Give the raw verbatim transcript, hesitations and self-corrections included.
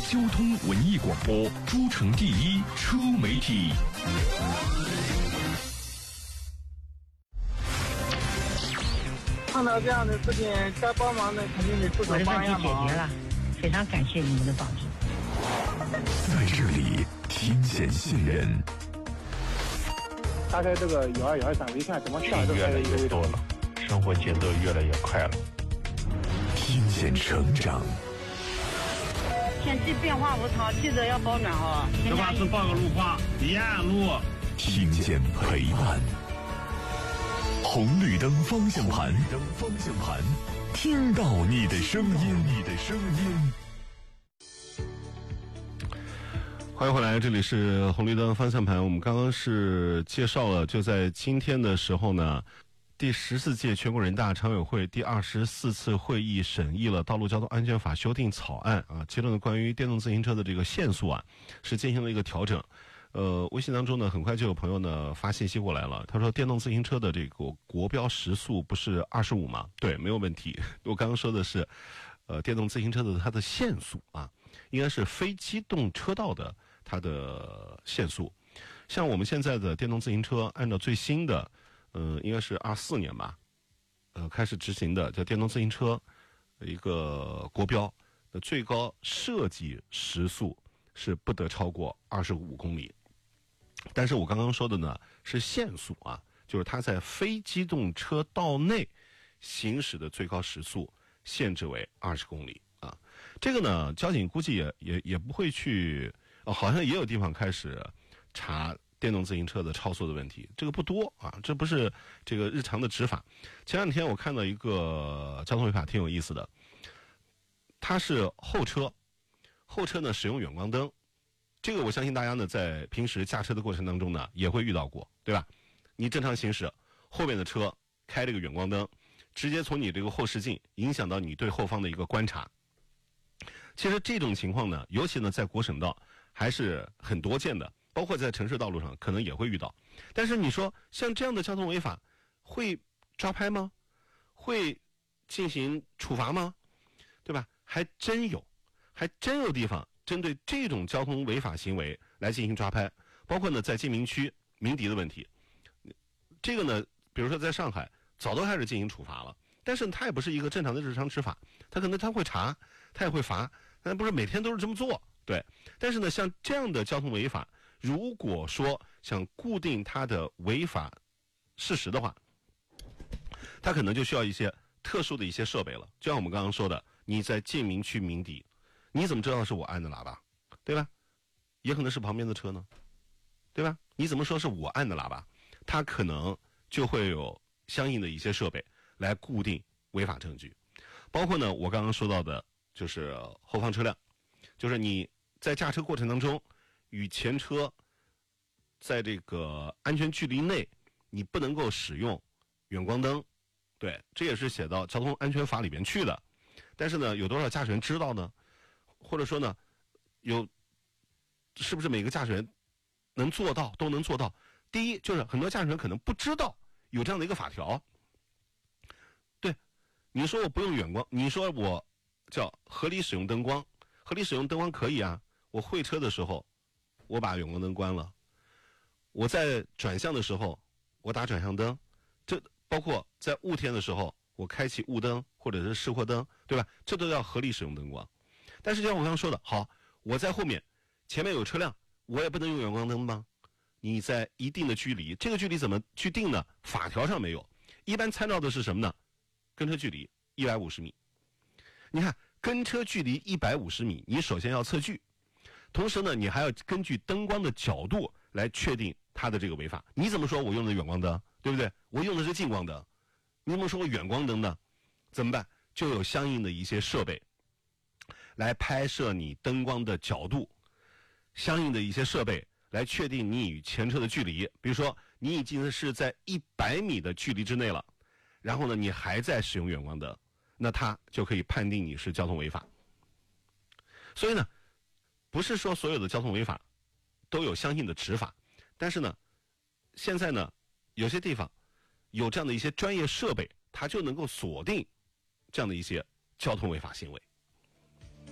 交通文艺广播，诸城第一车媒体。 碰到这样的事情，该帮忙的肯定得出手帮一下忙。 我的问题解决了，非常感谢你们的帮助。 在这里听见信任。 打开这个幺二幺三，我一看怎么下都越来越多了，生活节奏越来越快了。 听见成长。 天气变化无常，记得要保暖哈。 这把是报个路话，沿岸路。 听见陪伴。红绿灯方向盘，灯方向盘，听到你的声音，你的声音。 欢迎回来，这里是红绿灯方向盘。我们刚刚是介绍了，就在今天的时候呢，第十四届全国人大常委会第二十四次会议审议了《道路交通安全法》修订草案啊，其中呢关于电动自行车的这个限速啊，是进行了一个调整。呃，微信当中呢，很快就有朋友呢发信息过来了，他说电动自行车的这个国标时速不是二十五吗？对，没有问题。我刚刚说的是，呃，电动自行车的它的限速啊，应该是非机动车道的它的限速。像我们现在的电动自行车，按照最新的，呃，应该是二四年吧，呃，开始执行的叫电动自行车一个国标的最高设计时速是不得超过二十五公里。但是我刚刚说的呢是限速啊，就是它在非机动车道内行驶的最高时速限制为二十公里啊。这个呢，交警估计也也也不会去，哦，好像也有地方开始查电动自行车的超速的问题，这个不多啊，这不是这个日常的执法。前两天我看到一个交通违法挺有意思的，它是后车，后车呢使用远光灯。这个我相信大家呢在平时驾车的过程当中呢也会遇到过，对吧？你正常行驶，后面的车开这个远光灯，直接从你这个后视镜影响到你对后方的一个观察。其实这种情况呢，尤其呢在国省道还是很多见的，包括在城市道路上可能也会遇到。但是你说像这样的交通违法会抓拍吗？会进行处罚吗？对吧？还真有，还真有地方针对这种交通违法行为来进行抓拍，包括呢在禁鸣区鸣笛的问题。这个呢，比如说在上海早都开始进行处罚了，但是它也不是一个正常的日常执法，它可能它会查，它也会罚，但不是每天都是这么做，对。但是呢，像这样的交通违法，如果说想固定它的违法事实的话，它可能就需要一些特殊的一些设备了。就像我们刚刚说的，你在禁鸣区鸣笛，你怎么知道是我按的喇叭，对吧？也可能是旁边的车呢，对吧？你怎么说是我按的喇叭？它可能就会有相应的一些设备来固定违法证据。包括呢，我刚刚说到的就是后方车辆，就是你在驾车过程当中与前车在这个安全距离内，你不能够使用远光灯，对，这也是写到交通安全法里面去的。但是呢，有多少驾驶员知道呢？或者说呢，有是不是每个驾驶员能做到都能做到？第一，就是很多驾驶员可能不知道有这样的一个法条。对，你说我不用远光，你说我叫合理使用灯光，合理使用灯光可以啊。我会车的时候，我把远光灯关了；我在转向的时候，我打转向灯。这包括在雾天的时候，我开启雾灯或者是示廓灯，对吧？这都要合理使用灯光。但是像我刚刚说的，好，我在后面，前面有车辆，我也不能用远光灯吗？你在一定的距离，这个距离怎么去定呢？法条上没有，一般参照的是什么呢？跟车距离一百五十米。你看，跟车距离一百五十米，你首先要测距，同时呢，你还要根据灯光的角度来确定它的这个违法。你怎么说我用的远光灯，对不对？我用的是近光灯，你怎么说我远光灯呢？怎么办？就有相应的一些设备来拍摄你灯光的角度，相应的一些设备来确定你与前车的距离。比如说你已经是在一百米的距离之内了，然后呢你还在使用远光灯，那它就可以判定你是交通违法。所以呢，不是说所有的交通违法都有相应的执法，但是呢，现在呢有些地方有这样的一些专业设备，它就能够锁定这样的一些交通违法行为。